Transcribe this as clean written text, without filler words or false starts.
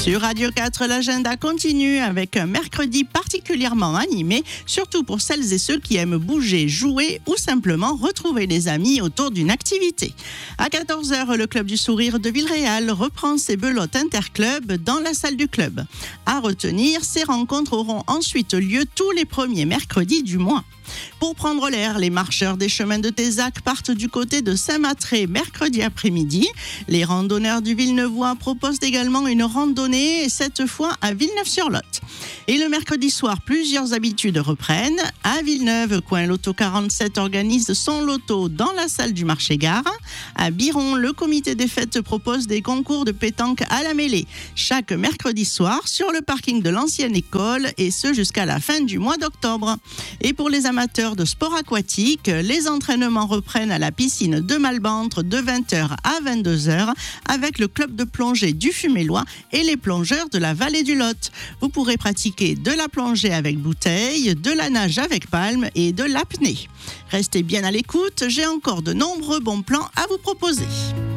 Sur Radio 4, l'agenda continue avec un mercredi particulièrement animé, surtout pour celles et ceux qui aiment bouger, jouer ou simplement retrouver les amis autour d'une activité. À 14h, le Club du Sourire de Villeréal reprend ses belotes interclubs dans la salle du club. À retenir, ces rencontres auront ensuite lieu tous les premiers mercredis du mois. Pour prendre l'air, les marcheurs des chemins de Tézac partent du côté de Saint-Matré mercredi après-midi. Les randonneurs du Villeneuvois proposent également une randonnée, cette fois à Villeneuve-sur-Lot. Et le mercredi soir, plusieurs habitudes reprennent. À Villeneuve, coin Loto 47 organise son loto dans la salle du marché-gare. À Biron, le comité des fêtes propose des concours de pétanque à la mêlée chaque mercredi soir sur le parking de l'ancienne école, et ce jusqu'à la fin du mois d'octobre. Et pour les amateurs de sport aquatique, les entraînements reprennent à la piscine de Malbantre de 20h à 22h avec le club de plongée du Fumélois et les plongeurs de la vallée du Lot. Vous pourrez pratiquer de la plongée avec bouteille, de la nage avec palme et de l'apnée. Restez bien à l'écoute, j'ai encore de nombreux bons plans à vous proposer.